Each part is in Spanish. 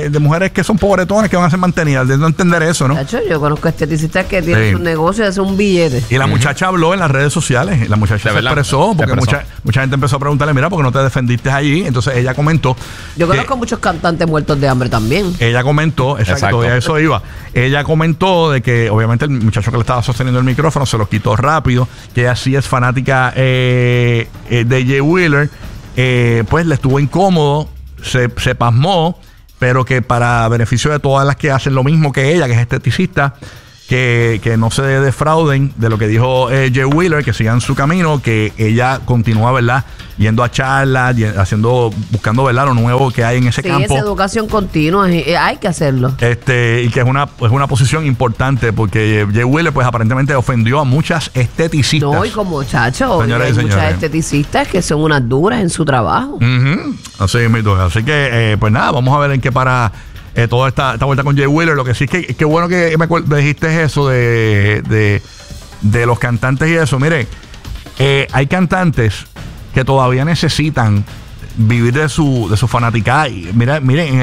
de mujeres que son pobretones que van a ser mantenidas, de no entender eso, ¿no? Chacho, yo conozco esteticistas que tienen su negocio y hacen un billete. Y la muchacha habló en las redes sociales, la muchacha se expresó, porque mucha gente empezó a preguntarle, mira, ¿por qué no te defendiste allí? Entonces ella comentó. Yo conozco muchos cantantes muertos de hambre también. Ella comentó, exacto, a eso iba. Ella comentó de que obviamente el muchacho que le estaba sosteniendo el micrófono se lo quitó rápido, que ella sí es fanática de Jay Wheeler, pues le estuvo incómodo, se pasmó, pero que para beneficio de todas las que hacen lo mismo que ella, que es esteticista, que no se defrauden de lo que dijo Jay Wheeler, que sigan su camino, que ella continúa, ¿verdad?, yendo a charlas, buscando, ¿verdad?, lo nuevo que hay en ese campo. Sí, esa educación continua, hay que hacerlo. Y que es una posición importante, porque Jay Wheeler, pues, aparentemente ofendió a muchas esteticistas. No, y como muchacho, hay muchas esteticistas que son unas duras en su trabajo. Así que, pues nada, vamos a ver en qué para toda esta vuelta con Jay Wheeler. Lo que sí es que qué bueno que me dijiste eso de los cantantes y eso. Mire, hay cantantes que todavía necesitan vivir de su fanaticada. Miren, en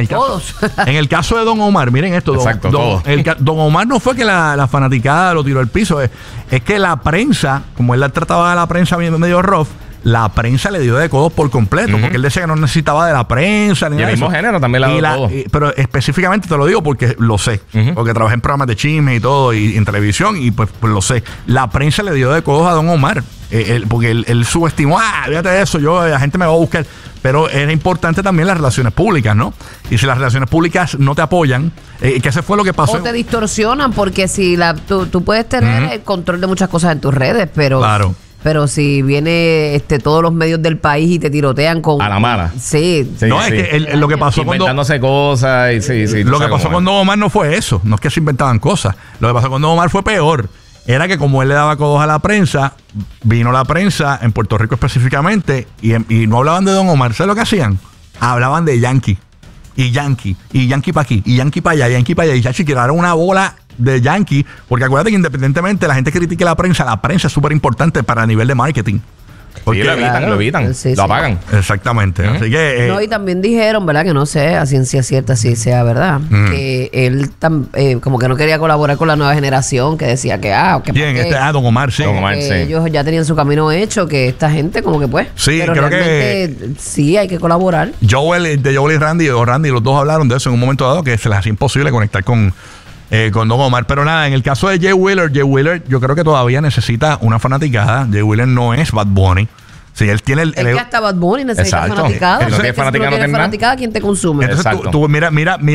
el caso de Don Omar, miren esto. Exacto, Don Omar no fue que la fanaticada lo tiró al piso. Es que la prensa, como él trataba a la prensa medio rough, la prensa le dio de codos por completo, porque él decía que no necesitaba de la prensa ni y nada el mismo eso. Género también le dio de codos. Pero específicamente te lo digo porque lo sé, porque trabajé en programas de chisme y todo, y en televisión, y pues lo sé. La prensa le dio de codos a Don Omar, porque él subestimó, fíjate de eso, la gente me va a buscar. Pero era importante también las relaciones públicas, ¿no? Y si las relaciones públicas no te apoyan, que ese fue lo que pasó. O te distorsionan, porque si tú puedes tener el control de muchas cosas en tus redes, pero... Claro. Pero si viene todos los medios del país y te tirotean con... A la mala. Sí. No, es que lo que pasó inventándose cosas y lo que pasó con Don Omar no fue eso. No es que se inventaban cosas. Lo que pasó con Don Omar fue peor. Era que como él le daba codos a la prensa, vino la prensa, en Puerto Rico específicamente, y no hablaban de Don Omar. ¿Sabes lo que hacían? Hablaban de Yankee. Y Yankee para aquí, y Yankee para allá, y Yankee para allá. Y ya tiraron una bola de Yankee, porque acuérdate que independientemente la gente critique la prensa es súper importante para el nivel de marketing. Porque lo evitan, lo apagan. Exactamente. Así que, no, y también dijeron, ¿verdad? Que no sé a ciencia cierta si sea verdad, que él como que no quería colaborar con la nueva generación, que decía que ¿quién? Don Omar, sí. Don Omar, sí. Ellos ya tenían su camino hecho, que esta gente como que pues. Sí, pero creo que sí hay que colaborar. Joel y Randy, los dos hablaron de eso en un momento dado, que se les hacía imposible conectar con Don Omar. Pero nada, en el caso de Jay Wheeler yo creo que todavía necesita una fanaticada. Jay Wheeler no es Bad Bunny. Sí, él tiene que hasta Bad Bunny necesita fanaticada. Entonces, fanaticada, ¿quién te consume? Entonces tú mira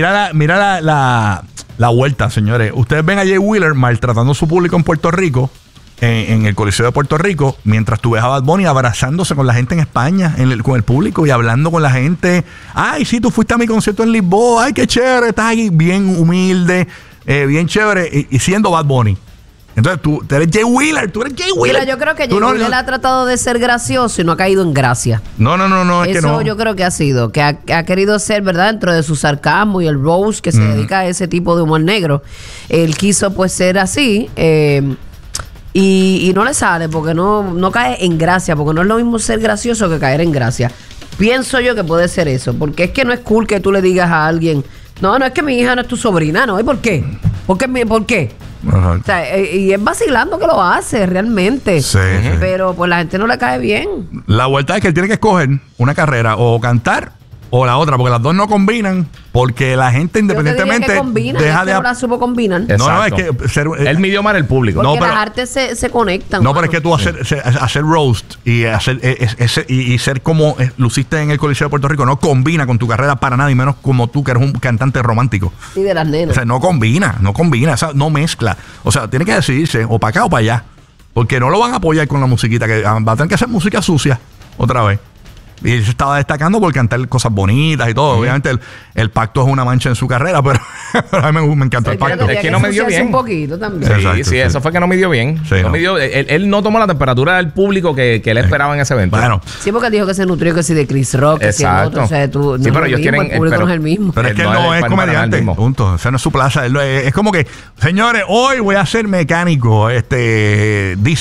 la vuelta, señores. Ustedes ven a Jay Wheeler maltratando a su público en Puerto Rico, en el Coliseo de Puerto Rico, mientras tú ves a Bad Bunny abrazándose con la gente en España, con el público, y hablando con la gente. Ay, sí, tú fuiste a mi concierto en Lisboa. Ay, qué chévere, estás aquí, bien humilde, bien chévere, y siendo Bad Bunny. Entonces tú eres Jay Wheeler, Mira, yo creo que Jay Wheeler ha tratado de ser gracioso y no ha caído en gracia. No, es que no. Eso yo creo que ha sido, que ha querido ser, ¿verdad? Dentro de su sarcasmo y el roast que se dedica a ese tipo de humor negro. Él quiso pues ser así, y no le sale porque no cae en gracia, porque no es lo mismo ser gracioso que caer en gracia. Pienso yo que puede ser eso, porque es que no es cool que tú le digas a alguien, no es que mi hija no es tu sobrina, ¿no? ¿Y por qué? ¿Por qué? O sea, y es vacilando que lo hace realmente. Sí. Pero pues la gente no le cae bien. La vuelta es que él tiene que escoger una carrera, o cantar o la otra, porque las dos no combinan, porque la gente independientemente deja de... No la supo combinar. No, es que él midió mal el público. Porque las artes se conectan. No, pero es que tú hacer roast y y ser como luciste en el Coliseo de Puerto Rico no combina con tu carrera para nada, y menos como tú, que eres un cantante romántico. Y de las nenas. O sea, no combina, o sea, no mezcla. O sea, tiene que decidirse o para acá o para allá, porque no lo van a apoyar con la musiquita, que va a tener que hacer música sucia otra vez. Y él se estaba destacando por cantar cosas bonitas y todo. Obviamente el pacto es una mancha en su carrera, pero a mí me encantó el pacto. Es que no midió bien. Un poquito también. Sí, eso fue que no midió bien. Sí, no midió, él no tomó la temperatura del público que él esperaba en ese evento. Bueno. Sí, porque dijo que se nutrió que si de Chris Rock, que si el otro. O sea, tú, sí, pero ellos tienen... El público no es el mismo. Pero es que él no es comediante. Punto. O sea, no es su plaza. Es como que, señores, hoy voy a ser mecánico, diésel.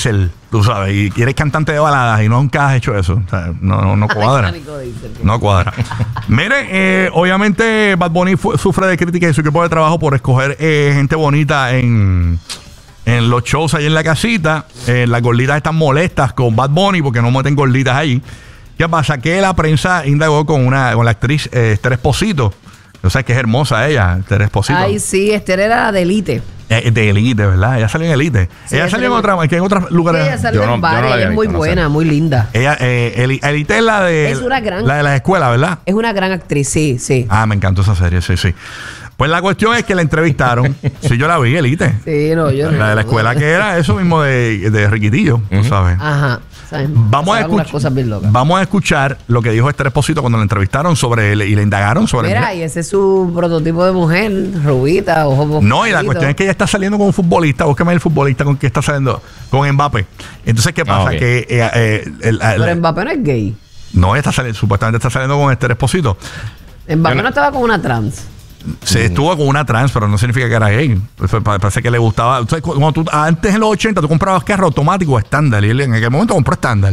tú sabes, y eres cantante de baladas y nunca has hecho eso. O sea, no cuadra. No cuadra. Mire, obviamente Bad Bunny sufre de críticas y su equipo de trabajo por escoger gente bonita en los shows ahí en la casita. Las gorditas están molestas con Bad Bunny porque no meten gorditas ahí. ¿Qué pasa? Que la prensa indagó con la actriz Esther Esposito. O sea, que es hermosa ella, Esther Esposito. Ay, sí, Esther era de Elite. De Elite, ¿verdad? Ella salió en Elite. Sí, ella salió en otros lugares. Sí, ella salió en varias, ella es muy buena, muy linda. Ella, Elite es la de... Es una gran... La de las escuelas, ¿verdad? Es una gran actriz, sí. Ah, me encantó esa serie, sí. Pues la cuestión es que la entrevistaron. Sí, yo la vi, Elite. Sí, no, yo la de la escuela que era eso mismo de Riquitillo, tú sabes. Ajá. Vamos a escuchar lo que dijo Esther Esposito cuando la entrevistaron sobre él y le indagaron sobre él. Mira, y ese es su prototipo de mujer, rubita, ojos. No, y la cuestión es que ella está saliendo con un futbolista. Búsqueme el futbolista con que está saliendo, con Mbappé. Entonces, ¿qué pasa? Pero Mbappé no es gay. No, supuestamente está saliendo con Esther Esposito. Mbappé no estaba con una trans. Se estuvo con una trans, pero no significa que era gay. Parece que le gustaba. Entonces, cuando antes en los 80 tú comprabas carro automático estándar y él en aquel momento compró estándar.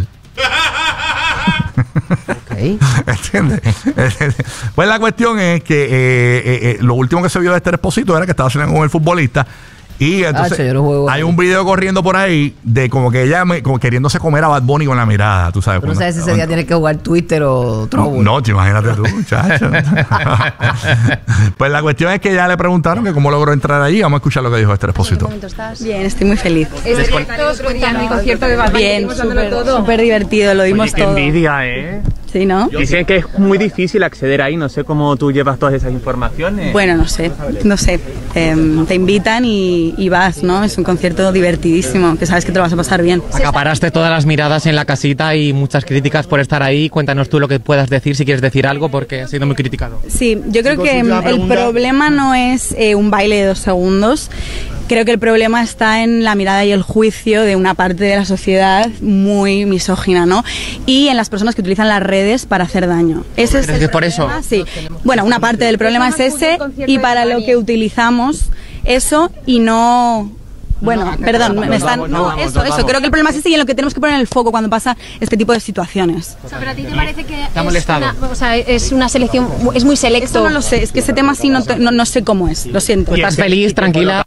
Okay. ¿Entiendes? Pues la cuestión es que lo último que se vio de Esther Esposito era que estaba saliendo con el futbolista. Y entonces hay un video corriendo por ahí de como que ella como queriéndose comer a Bad Bunny con la mirada, tú sabes. No sabes si ese día tienes que jugar Twitter o Trouble. No, imagínate tú, muchacho. Pues la cuestión es que ya le preguntaron que cómo logró entrar allí. Vamos a escuchar lo que dijo Esther Esposito. ¿Cómo estás? Bien, estoy muy feliz. El concierto de Bad Bunny. Bien, súper divertido, lo dimos todo. Qué envidia, ¿eh? Sí, ¿no? Dicen que es muy difícil acceder ahí, no sé cómo tú llevas todas esas informaciones. Bueno, no sé. Te invitan y vas, ¿no? Es un concierto divertidísimo, que sabes que te lo vas a pasar bien. Acaparaste todas las miradas en la casita y muchas críticas por estar ahí. Cuéntanos tú lo que puedas decir, si quieres decir algo, porque ha sido muy criticado. Sí, yo creo que el problema no es un baile de 2 segundos. Creo que el problema está en la mirada y el juicio de una parte de la sociedad muy misógina, ¿no? Y en las personas que utilizan las redes para hacer daño. Ese es el por eso. Sí. Bueno, una parte del problema es ese y para lo que utilizamos eso y no... Bueno, perdón, eso. Creo que el problema es ese y en lo que tenemos que poner el foco cuando pasa este tipo de situaciones. O sea, ¿pero a ti te parece que es una selección, es muy selecto? Eso no lo sé, es que ese tema sí no sé cómo es, lo siento. ¿Estás feliz, tranquila?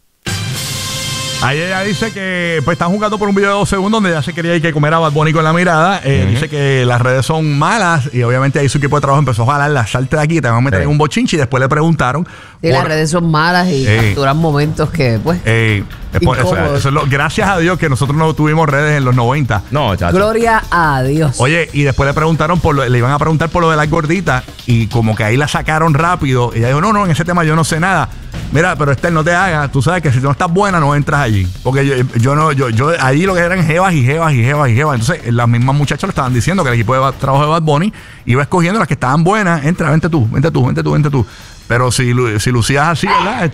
Ahí ella dice que pues están jugando por un video de 2 segundos donde ella se quería ir que comer a Bad Bunny con la mirada. Dice que las redes son malas y obviamente ahí su equipo de trabajo empezó a jalarla, salte de aquí, te van a meter en un bochinche, y después le preguntaron. Las redes son malas y capturan momentos que pues... gracias a Dios que nosotros no tuvimos redes en los 90. No, chacho. Gloria a Dios. Oye, y después le preguntaron le iban a preguntar por lo de las gorditas y como que ahí la sacaron rápido. Ella dijo, no, en ese tema yo no sé nada. Mira, pero Esther, no te hagas. Tú sabes que si tú no estás buena, no entras allí. Porque yo allí lo que eran jevas. Entonces, las mismas muchachas le estaban diciendo que el equipo de trabajo de Bad Bunny iba escogiendo las que estaban buenas. Entra, vente tú. Pero si lucías así, ¿verdad?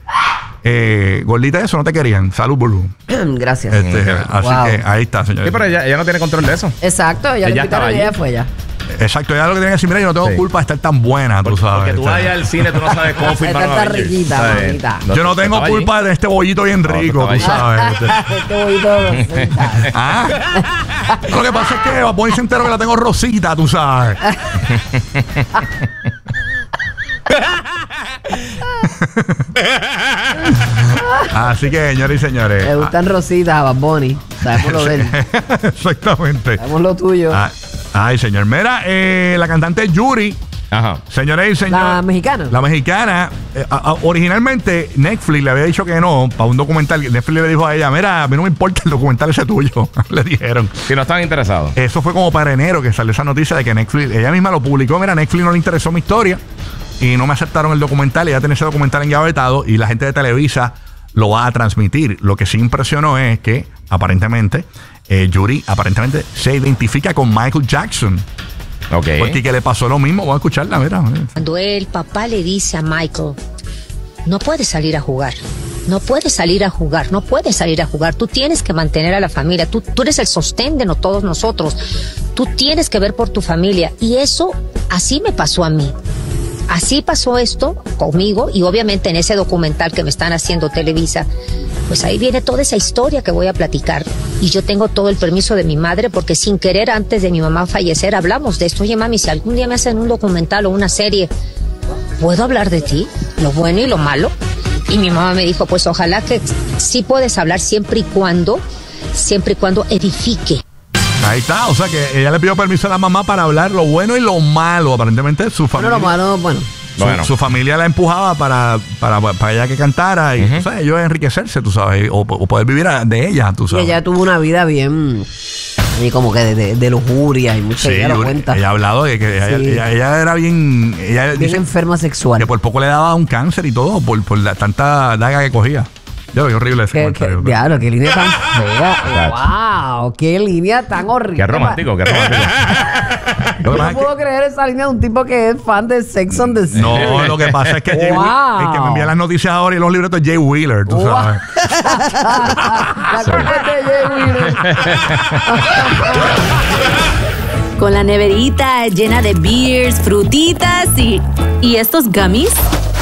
Gordita, eso no te querían. Salud, Bulu. Gracias. Así que ahí está, señor. Sí, pero ella no tiene control de eso. Exacto, ella le invitaron y ella fue ya. Exacto, ya lo que tiene que decir, mira, yo no tengo culpa de estar tan buena, tú sabes. Porque tú vayas al cine, tú no sabes cómo filmar una riquita, mamita. Yo no tengo culpa de este bollito bien rico, tú sabes. Este bollito. Lo que pasa es que Bad Bunny se enteró que la tengo rosita, tú sabes. Así que, señores y señores, le gustan rositas a Bad Bunny. Sabemos lo de él. Exactamente. Sabemos lo tuyo. Ay, señor. Mira, la cantante Yuri. Ajá. Señores y señores. La mexicana. La mexicana. Originalmente Netflix le había dicho que no para un documental. Netflix le dijo a ella, mira, a mí no me importa el documental ese tuyo. Le dijeron. Si no estaban interesados. Eso fue como para enero que salió esa noticia de que Netflix, ella misma lo publicó. Mira, Netflix no le interesó mi historia y no me aceptaron el documental. Ella tiene ese documental engavetado y la gente de Televisa lo va a transmitir. Lo que sí impresionó es que aparentemente Yuri aparentemente se identifica con Michael Jackson. Okay. Porque que le pasó lo mismo. Vamos a escucharla, mira. Cuando el papá le dice a Michael, no puedes salir a jugar, no puedes salir a jugar, no puedes salir a jugar, tú tienes que mantener a la familia, tú eres el sostén de todos nosotros, tú tienes que ver por tu familia. Y eso así me pasó a mí. así pasó esto conmigo y obviamente en ese documental que me están haciendo Televisa, pues ahí viene toda esa historia que voy a platicar. Y yo tengo todo el permiso de mi madre porque sin querer antes de mi mamá fallecer hablamos de esto. Oye, mami, si algún día me hacen un documental o una serie, ¿puedo hablar de ti? Lo bueno y lo malo. Y mi mamá me dijo, pues ojalá que sí puedes hablar siempre y cuando edifique. Ahí está, o sea que ella le pidió permiso a la mamá para hablar lo bueno y lo malo. Aparentemente su familia. Su familia la empujaba para ella que cantara y, o sea, ellos enriquecerse, tú sabes, o poder vivir de ella, tú sabes. Y ella tuvo una vida bien, y como que de lujuria y mucho. Sí, ella ha hablado de que ella era bien enferma sexual. Que por poco le daba un cáncer y todo por la tanta daga que cogía. Yo, qué horrible ese comentario. Claro, qué línea tan fea. Wow, qué línea tan horrible. Qué romántico, qué romántico. Yo no puedo creer esa línea de un tipo que es fan de Sex on the City. No, lo que pasa es que el que me envía las noticias ahora y los libretos es Jay Wheeler, tú sabes. La culpa es de Jay Wheeler. Con la neverita llena de beers, frutitas y estos gummies.